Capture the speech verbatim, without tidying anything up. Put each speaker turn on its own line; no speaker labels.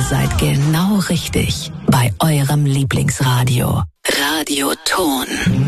seid genau richtig bei eurem Lieblingsradio. Radio Ton.